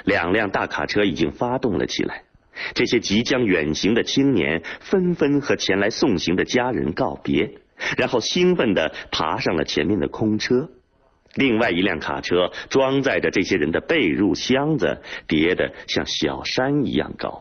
2辆大卡车已经发动了起来，这些即将远行的青年纷纷和前来送行的家人告别，然后兴奋地爬上了前面的空车。另外1辆卡车装载着这些人的被褥箱子，叠得像小山一样高。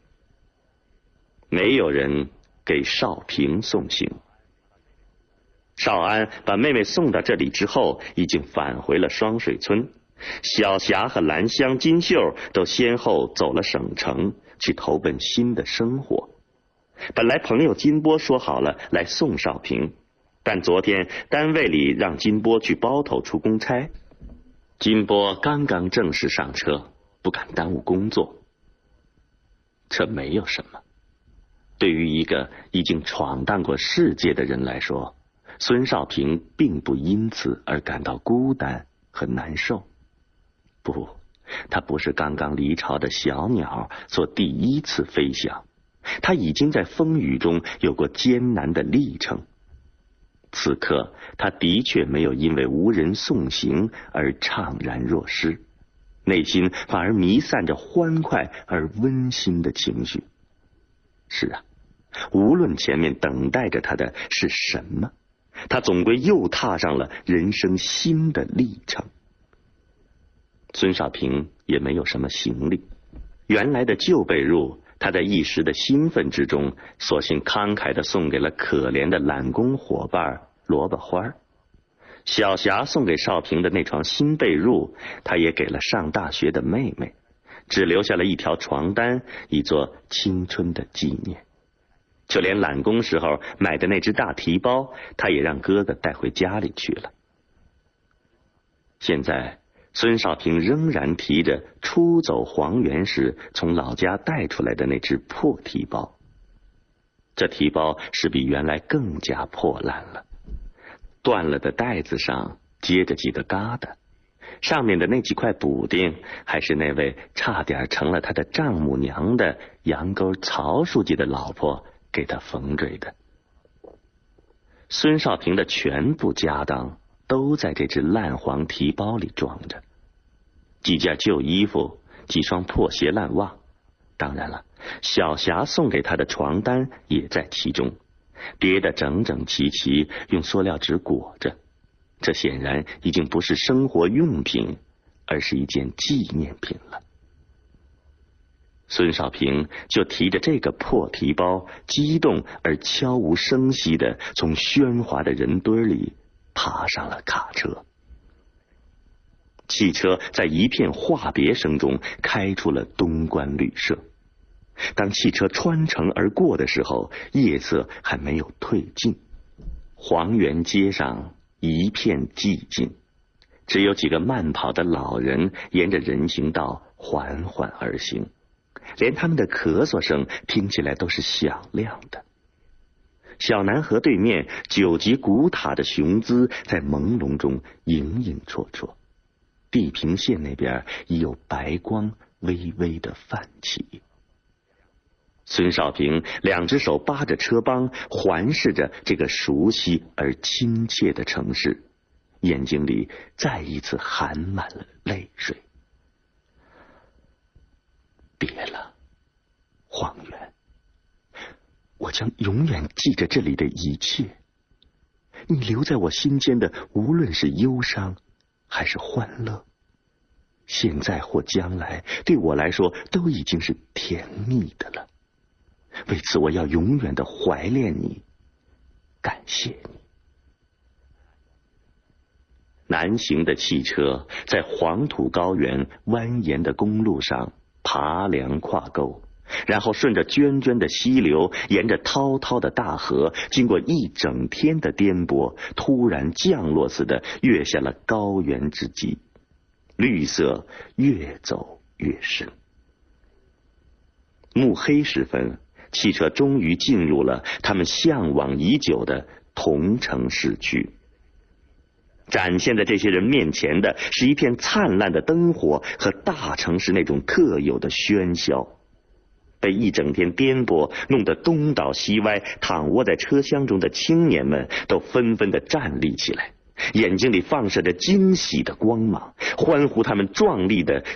没有人给少平送行。少安把妹妹送到这里之后，已经返回了双水村。小霞和兰香、金秀都先后走了省城，去投奔新的生活。本来朋友金波说好了来送少平，但昨天单位里让金波去包头处公差。金波刚刚正式上车，不敢耽误工作。这没有什么，对于一个已经闯荡过世界的人来说，孙少平并不因此而感到孤单和难受。不，他不是刚刚离巢的小鸟做第1次飞翔，他已经在风雨中有过艰难的历程。此刻他的确没有因为无人送行而怅然若失，内心反而弥散着欢快而温馨的情绪。是啊，无论前面等待着他的是什么，他总归又踏上了人生新的历程。孙少平也没有什么行李，原来的旧被褥他在一时的兴奋之中，索性慷慨地送给了可怜的揽工伙伴萝卜花。小霞送给少平的那床新被褥，他也给了上大学的妹妹，只留下了一条床单，以作青春的纪念。就连揽工时候买的那只大提包，他也让哥哥带回家里去了。现在孙少平仍然提着出走黄原时从老家带出来的那只破提包，这提包是比原来更加破烂了，断了的带子上接着几个疙瘩，上面的那几块补丁还是那位差点成了他的丈母娘的杨沟曹书记的老婆给他缝缀的。孙少平的全部家当都在这只烂黄提包里装着，几件旧衣服，几双破鞋烂袜，当然了，小霞送给他的床单也在其中，叠得整整齐齐，用塑料纸裹着。这显然已经不是生活用品，而是一件纪念品了。孙少平就提着这个破提包，激动而悄无声息地从喧哗的人堆里爬上了卡车。汽车在一片话别声中开出了东关旅社。当汽车穿城而过的时候，夜色还没有退尽，黄原街上一片寂静，只有几个慢跑的老人沿着人行道缓缓而行，连他们的咳嗽声听起来都是响亮的。小南河对面9级古塔的雄姿在朦胧中影影绰绰，地平线那边已有白光微微的泛起。孙少平2只手扒着车帮，环视着这个熟悉而亲切的城市，眼睛里再一次含满了泪水。别了，黄原，我将永远记着这里的一切。你留在我心间的，无论是忧伤还是欢乐，现在或将来，对我来说都已经是甜蜜的了。为此，我要永远的怀念你，感谢你。南行的汽车在黄土高原蜿蜒的公路上爬梁跨沟，然后顺着涓涓的溪流，沿着滔滔的大河，经过一整天的颠簸，突然降落似的跃下了高原之极，绿色越走越深。暮黑时分，汽车终于进入了他们向往已久的桐城市区。展现在这些人面前的是一片灿烂的灯火和大城市那种特有的喧嚣。被一整天颠簸弄得东倒西歪，躺卧在车厢中的青年们都纷纷地站立起来，眼睛里放射着惊喜的光芒，欢呼他们壮丽的